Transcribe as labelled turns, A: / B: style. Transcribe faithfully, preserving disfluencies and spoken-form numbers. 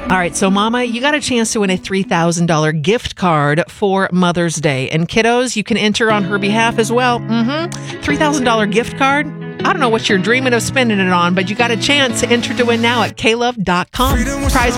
A: All right, so Mama, you got a chance to win a three thousand dollars gift card for Mother's Day. And kiddos, you can enter on her behalf as well. Mm-hmm. three thousand dollars gift card. I don't know what you're dreaming of spending it on, but you got a chance to enter to win now at K love dot com. Prize